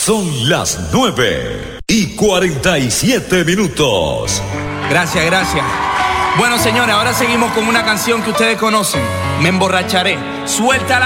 Son las 9:47. Gracias, gracias. Bueno, señores, ahora seguimos con una canción que ustedes conocen. Me emborracharé. Suéltala.